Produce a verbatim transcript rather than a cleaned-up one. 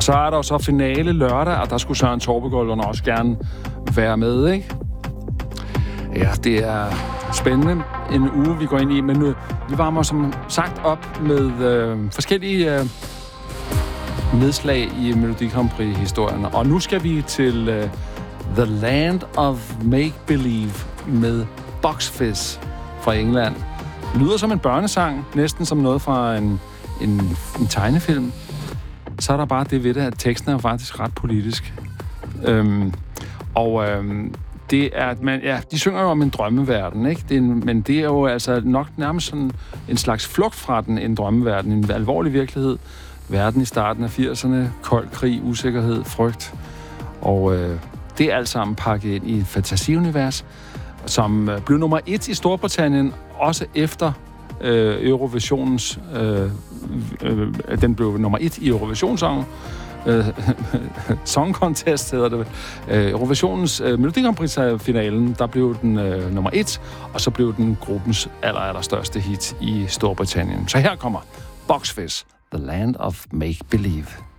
så er der jo så finale lørdag, og der skulle Søren Torpegold også gerne være med, ikke? Ja, det er spændende en uge, vi går ind i, men nu, vi varmer som sagt op med øh, forskellige øh, nedslag i Melodi Grand Prix-historien. Og nu skal vi til øh, The Land of Make Believe med Bucks Fizz fra England. Det lyder som en børnesang, næsten som noget fra en, en, en tegnefilm. Så er der bare det ved det, at teksten er faktisk ret politisk. Øhm, og øhm, det er, at man, ja, de synger jo om en drømmeverden, ikke? Det er en, men det er jo altså nok nærmest sådan en slags flugt fra den, en drømmeverden, en alvorlig virkelighed. Verden i starten af firserne, kold krig, usikkerhed, frygt. Og øh, det er alt sammen pakket ind i et fantasiunivers, som øh, blev nummer et i Storbritannien, også efter øh, Eurovisionens... Øh, øh, den blev nummer et i Eurovisionssong. Øh, Song Contest hedder det. Øh, Eurovisionens øh, Melodi Grand Prix-finalen, der blev den øh, nummer et, og så blev den gruppens aller, aller største hit i Storbritannien. Så her kommer Bucks Fizz, The Land of Make Believe.